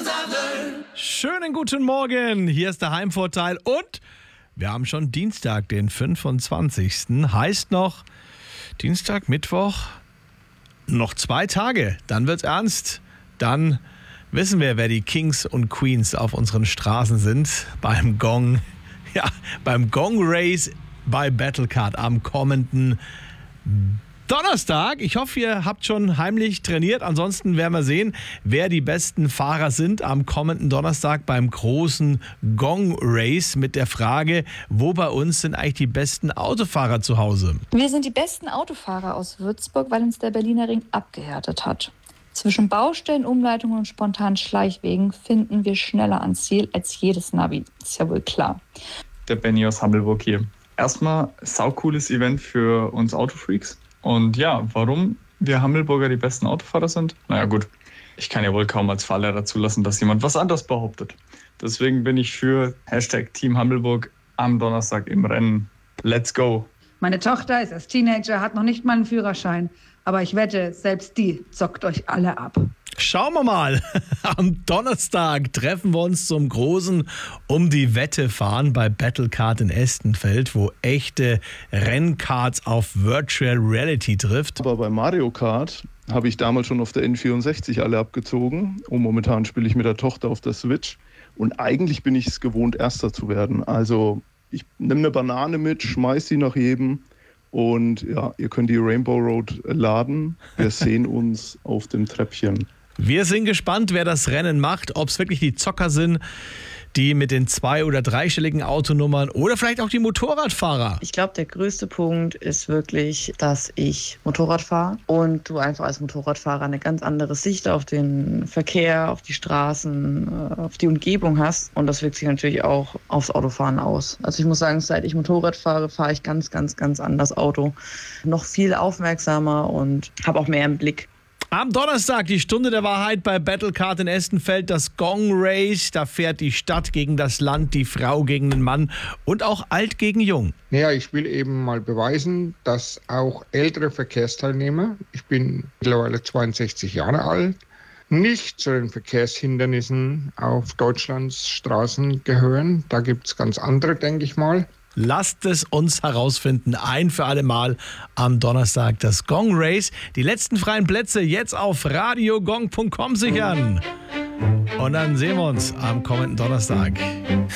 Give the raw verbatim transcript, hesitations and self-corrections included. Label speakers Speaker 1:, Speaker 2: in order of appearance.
Speaker 1: Schönen guten Morgen, hier ist der Heimvorteil und wir haben schon Dienstag, den fünfundzwanzigsten Heißt noch Dienstag, Mittwoch, noch zwei Tage, dann wird's ernst. Dann wissen wir, wer die Kings und Queens auf unseren Straßen sind beim Gong, ja, beim Gong Race bei Battlecard am kommenden Donnerstag. Ich hoffe, ihr habt schon heimlich trainiert. Ansonsten werden wir sehen, wer die besten Fahrer sind am kommenden Donnerstag beim großen Gong Race mit der Frage, wo bei uns sind eigentlich die besten Autofahrer zu Hause?
Speaker 2: Wir sind die besten Autofahrer aus Würzburg, weil uns der Berliner Ring abgehärtet hat. Zwischen Baustellen, Umleitungen und spontanen Schleichwegen finden wir schneller ans Ziel als jedes Navi. Ist ja wohl klar.
Speaker 3: Der Benny aus Hammelburg hier. Erstmal saucooles Event für uns Autofreaks. Und ja, warum wir Hammelburger die besten Autofahrer sind? Naja gut, ich kann ja wohl kaum als Fahrlehrer zulassen, dass jemand was anderes behauptet. Deswegen bin ich für Hashtag Team Hammelburg am Donnerstag im Rennen. Let's go!
Speaker 4: Meine Tochter ist erst Teenager, hat noch nicht mal einen Führerschein. Aber ich wette, selbst die zockt euch alle ab.
Speaker 1: Schauen wir mal. Am Donnerstag treffen wir uns zum großen Um die Wette fahren bei Battlecard in Estenfeld, wo echte Rennkarts auf Virtual Reality trifft.
Speaker 5: Aber bei Mario Kart habe ich damals schon auf der N vierundsechzig alle abgezogen. Und momentan spiele ich mit der Tochter auf der Switch. Und eigentlich bin ich es gewohnt, Erster zu werden. Also ich nehme eine Banane mit, schmeiß sie nach jedem. Und ja, ihr könnt die Rainbow Road laden. Wir sehen uns auf dem Treppchen.
Speaker 1: Wir sind gespannt, wer das Rennen macht, ob es wirklich die Zocker sind, die mit den zwei- oder dreistelligen Autonummern oder vielleicht auch die Motorradfahrer.
Speaker 6: Ich glaube, der größte Punkt ist wirklich, dass ich Motorrad fahre und du einfach als Motorradfahrer eine ganz andere Sicht auf den Verkehr, auf die Straßen, auf die Umgebung hast und das wirkt sich natürlich auch aufs Autofahren aus. Also ich muss sagen, seit ich Motorrad fahre, fahre ich ganz, ganz, ganz anders Auto. Noch viel aufmerksamer und habe auch mehr im Blick.
Speaker 1: Am Donnerstag die Stunde der Wahrheit bei Battlecard in Estenfeld, das Gong Race. Da fährt die Stadt gegen das Land, die Frau gegen den Mann und auch alt gegen jung.
Speaker 7: Naja, ich will eben mal beweisen, dass auch ältere Verkehrsteilnehmer, ich bin mittlerweile zweiundsechzig Jahre alt, nicht zu den Verkehrshindernissen auf Deutschlands Straßen gehören. Da gibt es ganz andere, denke ich mal.
Speaker 1: Lasst es uns herausfinden, ein für alle Mal am Donnerstag das Gong Race. Die letzten freien Plätze jetzt auf radiogong punkt com sichern. Und dann sehen wir uns am kommenden Donnerstag.